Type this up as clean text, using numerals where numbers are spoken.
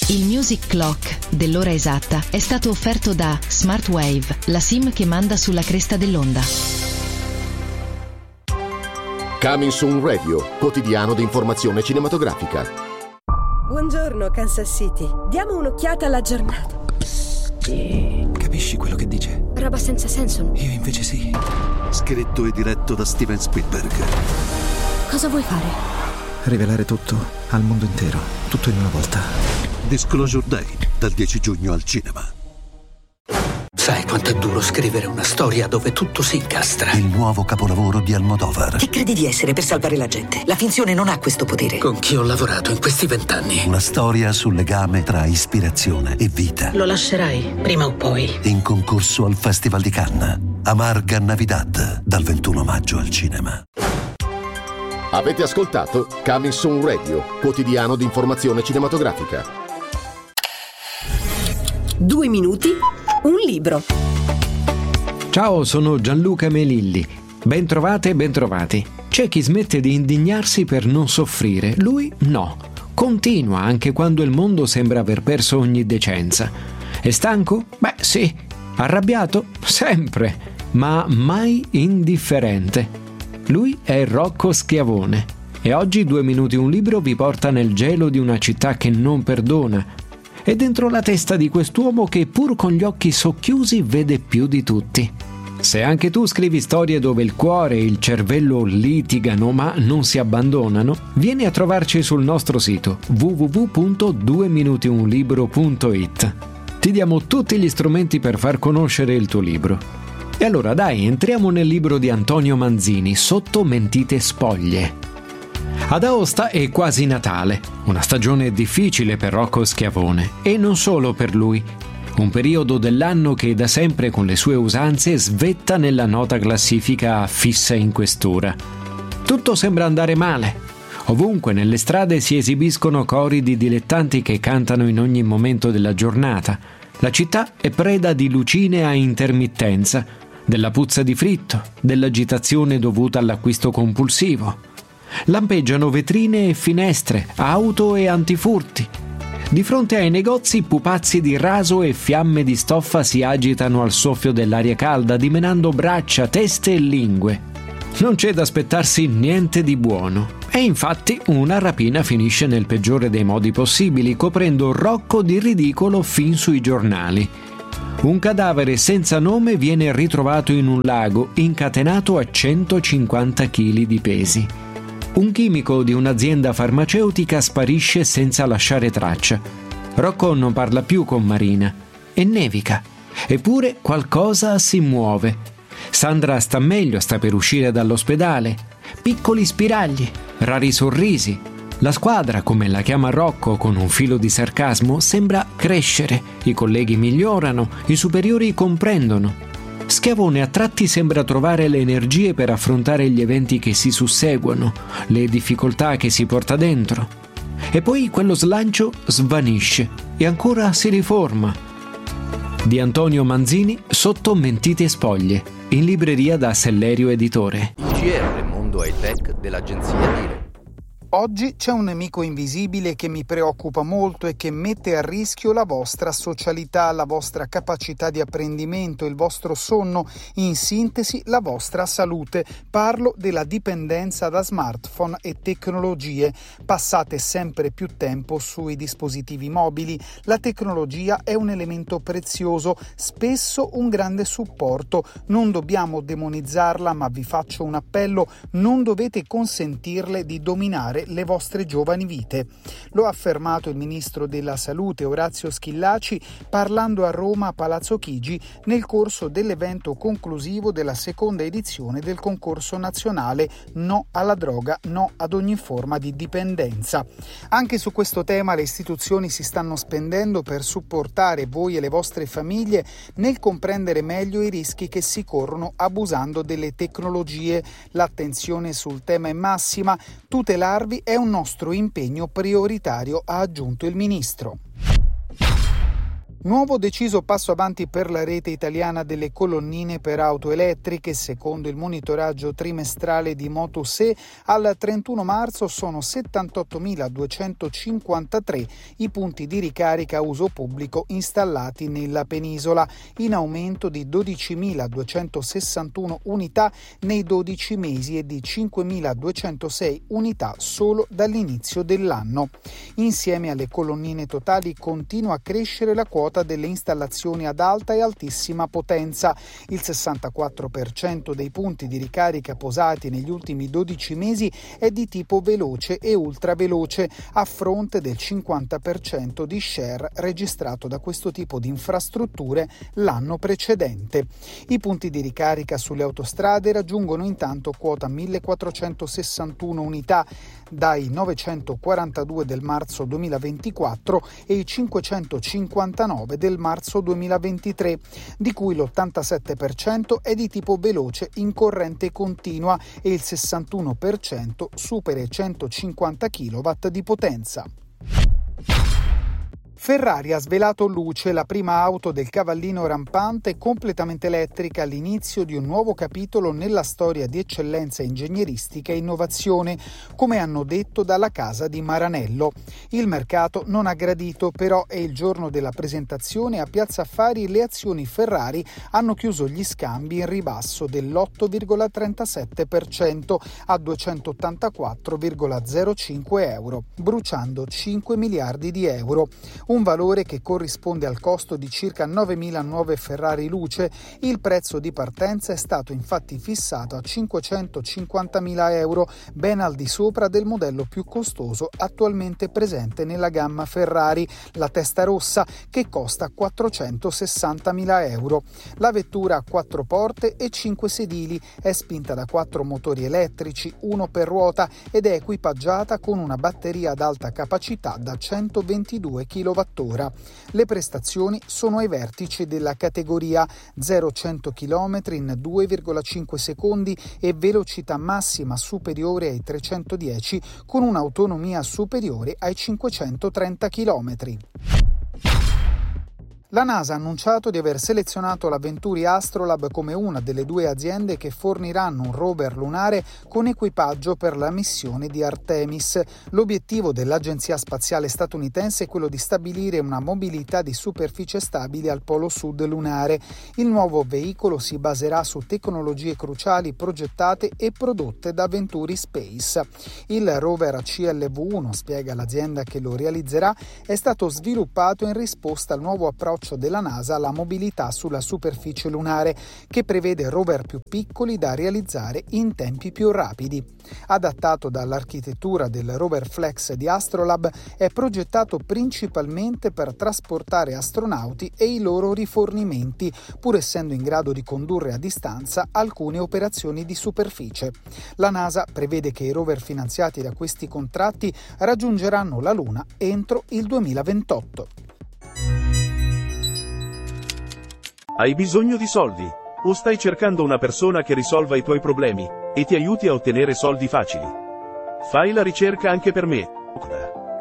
Il Music Clock dell'ora esatta è stato offerto da Smartwave, la SIM che manda sulla cresta dell'onda. Coming Soon Radio, quotidiano di informazione cinematografica. Buongiorno Kansas City, diamo un'occhiata alla giornata. Capisci quello che dice? Roba senza senso. Io invece sì. Scritto e diretto da Steven Spielberg. Cosa vuoi fare? Rivelare tutto al mondo intero, tutto in una volta. Disclosure Day, dal 10 giugno al cinema. Sai quanto è duro scrivere una storia dove tutto si incastra? Il nuovo capolavoro di Almodovar. Chi credi di essere per salvare la gente? La finzione non ha questo potere. Con chi ho lavorato in questi 20 anni? Una storia sul legame tra ispirazione e vita. Lo lascerai, prima o poi. In concorso al Festival di Cannes. Amarga Navidad, dal 21 maggio al cinema. Avete ascoltato Coming Soon Radio, quotidiano di informazione cinematografica. 2 minuti, un libro. Ciao, sono Gianluca Melilli. Bentrovate e bentrovati. C'è chi smette di indignarsi per non soffrire, lui no. Continua anche quando il mondo sembra aver perso ogni decenza. È stanco? Beh, sì. Arrabbiato? Sempre. Ma mai indifferente. Lui è Rocco Schiavone e oggi 2 minuti un libro vi porta nel gelo di una città che non perdona e dentro la testa di quest'uomo che pur con gli occhi socchiusi vede più di tutti. Se anche tu scrivi storie dove il cuore e il cervello litigano ma non si abbandonano, vieni a trovarci sul nostro sito www.dueminutiunlibro.it. Ti diamo tutti gli strumenti per far conoscere il tuo libro. E allora dai, entriamo nel libro di Antonio Manzini, Sotto mentite spoglie. Ad Aosta è quasi Natale, una stagione difficile per Rocco Schiavone, e non solo per lui. Un periodo dell'anno che da sempre con le sue usanze svetta nella nota classifica fissa in questura. Tutto sembra andare male. Ovunque nelle strade si esibiscono cori di dilettanti che cantano in ogni momento della giornata. La città è preda di lucine a intermittenza, della puzza di fritto, dell'agitazione dovuta all'acquisto compulsivo. Lampeggiano vetrine e finestre, auto e antifurti. Di fronte ai negozi pupazzi di raso e fiamme di stoffa si agitano al soffio dell'aria calda, dimenando braccia, teste e lingue. Non c'è da aspettarsi niente di buono. E infatti una rapina finisce nel peggiore dei modi possibili, coprendo Rocco di ridicolo fin sui giornali. Un cadavere senza nome viene ritrovato in un lago, incatenato a 150 kg di pesi. Un chimico di un'azienda farmaceutica sparisce senza lasciare traccia. Rocco non parla più con Marina e nevica. Eppure qualcosa si muove. Sandra sta meglio, sta per uscire dall'ospedale. Piccoli spiragli, rari sorrisi. La squadra, come la chiama Rocco con un filo di sarcasmo, sembra crescere. I colleghi migliorano, i superiori comprendono. Schiavone a tratti sembra trovare le energie per affrontare gli eventi che si susseguono, le difficoltà che si porta dentro. E poi quello slancio svanisce e ancora si riforma. Di Antonio Manzini, Sotto mentite spoglie, in libreria da Sellerio Editore. Il GR Mondo High Tech dell'agenzia Dire. Oggi c'è un nemico invisibile che mi preoccupa molto e che mette a rischio la vostra socialità, la vostra capacità di apprendimento, il vostro sonno, in sintesi la vostra salute. Parlo della dipendenza da smartphone e tecnologie. Passate sempre più tempo sui dispositivi mobili. La tecnologia è un elemento prezioso, spesso un grande supporto. Non dobbiamo demonizzarla, ma vi faccio un appello: non dovete consentirle di dominare le vostre giovani vite. Lo ha affermato il ministro della Salute Orazio Schillaci parlando a Roma a Palazzo Chigi nel corso dell'evento conclusivo della seconda edizione del concorso nazionale No alla droga, no ad ogni forma di dipendenza. Anche su questo tema le istituzioni si stanno spendendo per supportare voi e le vostre famiglie nel comprendere meglio i rischi che si corrono abusando delle tecnologie. L'attenzione sul tema è massima, tutelarvi è un nostro impegno prioritario, ha aggiunto il ministro. Nuovo deciso passo avanti per la rete italiana delle colonnine per auto elettriche. Secondo il monitoraggio trimestrale di Motus-E, al 31 marzo sono 78.253 i punti di ricarica a uso pubblico installati nella penisola, in aumento di 12.261 unità nei 12 mesi e di 5.206 unità solo dall'inizio dell'anno. Insieme alle colonnine totali continua a crescere la quota delle installazioni ad alta e altissima potenza. Il 64% dei punti di ricarica posati negli ultimi 12 mesi è di tipo veloce e ultraveloce, a fronte del 50% di share registrato da questo tipo di infrastrutture l'anno precedente. I punti di ricarica sulle autostrade raggiungono intanto quota 1.461 unità, dai 942 del marzo 2024 e i 559 del marzo 2023, di cui l'87% è di tipo veloce in corrente continua e il 61% supera i 150 kW di potenza. Ferrari ha svelato Luce, la prima auto del cavallino rampante completamente elettrica all'inizio di un nuovo capitolo nella storia di eccellenza ingegneristica e innovazione, come hanno detto dalla casa di Maranello. Il mercato non ha gradito, però è il giorno della presentazione a Piazza Affari le azioni Ferrari hanno chiuso gli scambi in ribasso dell'8,37% a 284,05 euro, bruciando 5 miliardi di euro. Un valore che corrisponde al costo di circa 9.000 nuove Ferrari Luce. Il prezzo di partenza è stato infatti fissato a 550.000 euro, ben al di sopra del modello più costoso attualmente presente nella gamma Ferrari, la Testarossa, che costa 460.000 euro. La vettura ha 4 porte e 5 sedili, è spinta da 4 motori elettrici, uno per ruota, ed è equipaggiata con una batteria ad alta capacità da 122 kWh. Le prestazioni sono ai vertici della categoria: 0-100 km in 2,5 secondi e velocità massima superiore ai 310 con un'autonomia superiore ai 530 km. La NASA ha annunciato di aver selezionato la Venturi Astrolab come una delle 2 aziende che forniranno un rover lunare con equipaggio per la missione di Artemis. L'obiettivo dell'Agenzia Spaziale Statunitense è quello di stabilire una mobilità di superficie stabile al polo sud lunare. Il nuovo veicolo si baserà su tecnologie cruciali progettate e prodotte da Venturi Space. Il rover CLV-1, spiega l'azienda che lo realizzerà, è stato sviluppato in risposta al nuovo approccio della NASA alla mobilità sulla superficie lunare, che prevede rover più piccoli da realizzare in tempi più rapidi. Adattato dall'architettura del rover Flex di Astrolab, è progettato principalmente per trasportare astronauti e i loro rifornimenti, pur essendo in grado di condurre a distanza alcune operazioni di superficie. La NASA prevede che i rover finanziati da questi contratti raggiungeranno la Luna entro il 2028. Hai bisogno di soldi? O stai cercando una persona che risolva i tuoi problemi e ti aiuti a ottenere soldi facili? Fai la ricerca anche per me.